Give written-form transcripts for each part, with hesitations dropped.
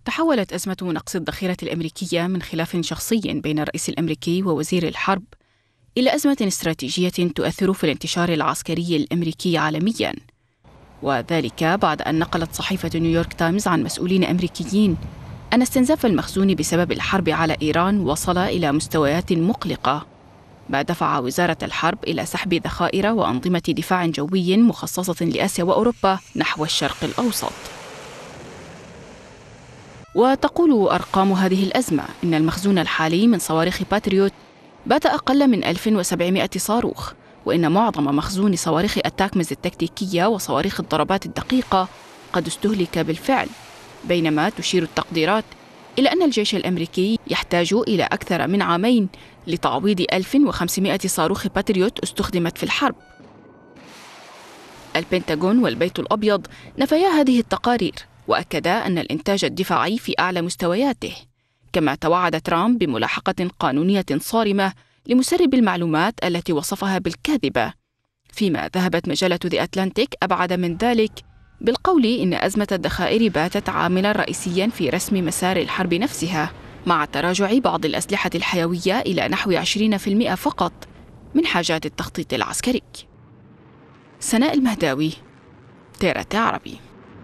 تحولت أزمة نقص الذخيرة الأمريكية من خلاف شخصي بين الرئيس الأمريكي ووزير الحرب إلى أزمة استراتيجية تؤثر في الانتشار العسكري الأمريكي عالمياً، وذلك بعد أن نقلت صحيفة نيويورك تايمز عن مسؤولين أمريكيين أن استنزاف المخزون بسبب الحرب على إيران وصل إلى مستويات مقلقة، ما دفع وزارة الحرب إلى سحب ذخائر وأنظمة دفاع جوي مخصصة لآسيا وأوروبا نحو الشرق الأوسط. وتقول أرقام هذه الأزمة إن المخزون الحالي من صواريخ باتريوت بات أقل من 1700 صاروخ، وإن معظم مخزون صواريخ التاكمز التكتيكية وصواريخ الضربات الدقيقة قد استهلك بالفعل، بينما تشير التقديرات إلى أن الجيش الأمريكي يحتاج إلى أكثر من عامين لتعويض 1500 صاروخ باتريوت استخدمت في الحرب. البنتاغون والبيت الأبيض نفيا هذه التقارير، وأكدا أن الإنتاج الدفاعي في أعلى مستوياته، كما توعد ترامب بملاحقة قانونية صارمة لمسرب المعلومات التي وصفها بالكاذبة، فيما ذهبت مجلة The Atlantic أبعد من ذلك بالقول إن أزمة الذخائر باتت عاملاً رئيسياً في رسم مسار الحرب نفسها، مع تراجع بعض الأسلحة الحيوية إلى نحو 20% فقط من حاجات التخطيط العسكري. سناء المهداوي، تيرة عربي.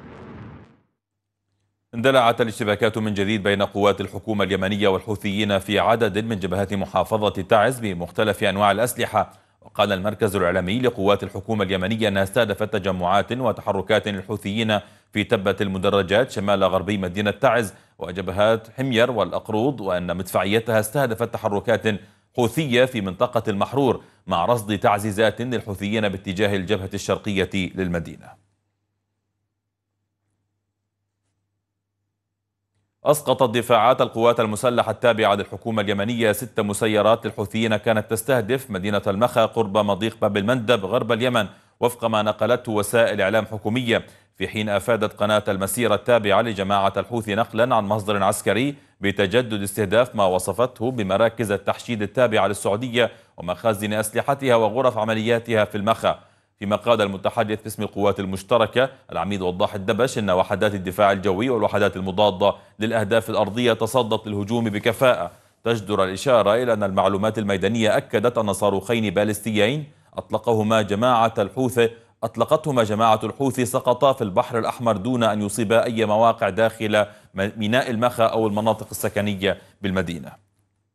اندلعت الاشتباكات من جديد بين قوات الحكومة اليمنية والحوثيين في عدد من جبهات محافظة تعز بمختلف أنواع الأسلحة. وقال المركز الإعلامي لقوات الحكومة اليمنية أنها استهدفت تجمعات وتحركات للحوثيين في تبة المدرجات شمال غربي مدينة تعز وجبهات حمير والأقروض، وأن مدفعيتها استهدفت تحركات حوثية في منطقة المحرور مع رصد تعزيزات للحوثيين باتجاه الجبهة الشرقية للمدينة. أسقطت دفاعات القوات المسلحة التابعة للحكومة اليمنية 6 مسيرات للحوثيين كانت تستهدف مدينة المخا قرب مضيق باب المندب غرب اليمن، وفق ما نقلته وسائل إعلام حكومية، في حين أفادت قناة المسيرة التابعة لجماعة الحوثي نقلا عن مصدر عسكري بتجدد استهداف ما وصفته بمراكز التحشيد التابعة للسعودية ومخازن أسلحتها وغرف عملياتها في المخا. فيما قال المتحدث باسم القوات المشتركة العميد وضاح الدبش أن وحدات الدفاع الجوي والوحدات المضادة للأهداف الأرضية تصدت للهجوم بكفاءة. تجدر الإشارة إلى أن المعلومات الميدانية أكدت أن صاروخين باليستيين أطلقتهما جماعة الحوثي سقطا في البحر الأحمر دون أن يصيبا أي مواقع داخل ميناء المخا أو المناطق السكنية بالمدينة.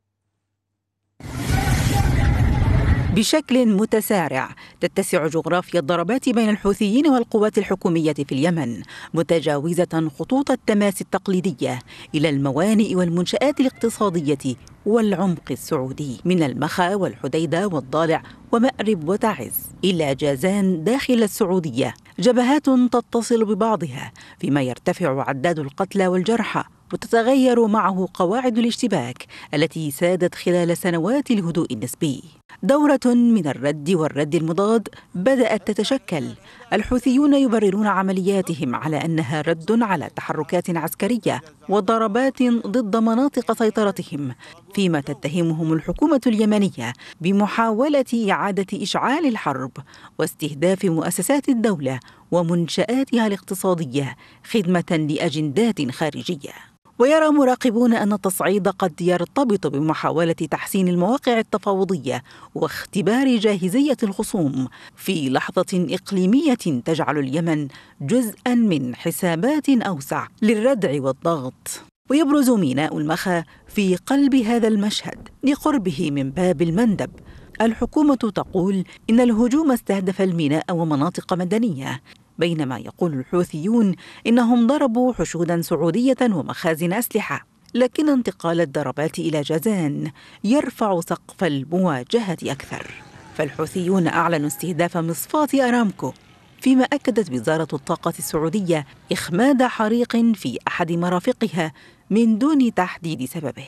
بشكل متسارع تتسع جغرافيا الضربات بين الحوثيين والقوات الحكومية في اليمن، متجاوزة خطوط التماس التقليدية إلى الموانئ والمنشآت الاقتصادية والعمق السعودي، من المخا والحديدة والضالع ومأرب وتعز إلى جازان داخل السعودية. جبهات تتصل ببعضها، فيما يرتفع عداد القتلى والجرحى وتتغير معه قواعد الاشتباك التي سادت خلال سنوات الهدوء النسبي. دورة من الرد والرد المضاد بدأت تتشكل. الحوثيون يبررون عملياتهم على أنها رد على تحركات عسكرية وضربات ضد مناطق سيطرتهم، فيما تتهمهم الحكومة اليمنية بمحاولة إعادة إشعال الحرب واستهداف مؤسسات الدولة ومنشآتها الاقتصادية خدمة لأجندات خارجية. ويرى مراقبون أن التصعيد قد يرتبط بمحاولة تحسين المواقع التفاوضية واختبار جاهزية الخصوم في لحظة إقليمية تجعل اليمن جزءاً من حسابات أوسع للردع والضغط. ويبرز ميناء المخا في قلب هذا المشهد لقربه من باب المندب. الحكومة تقول إن الهجوم استهدف الميناء ومناطق مدنية، بينما يقول الحوثيون إنهم ضربوا حشودا سعودية ومخازن أسلحة. لكن انتقال الضربات إلى جازان يرفع سقف المواجهة أكثر، فالحوثيون أعلنوا استهداف مصفاة أرامكو، فيما أكدت وزارة الطاقة السعودية إخماد حريق في أحد مرافقها من دون تحديد سببه.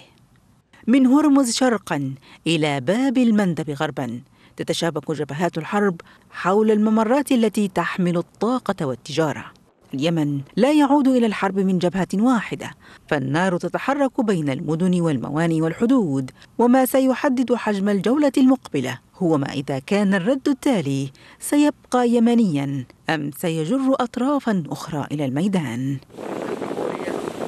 من هرمز شرقاً إلى باب المندب غرباً تتشابك جبهات الحرب حول الممرات التي تحمل الطاقة والتجارة. اليمن لا يعود إلى الحرب من جبهة واحدة، فالنار تتحرك بين المدن والموانئ والحدود، وما سيحدد حجم الجولة المقبلة هو ما إذا كان الرد التالي سيبقى يمنياً أم سيجر أطرافاً أخرى إلى الميدان.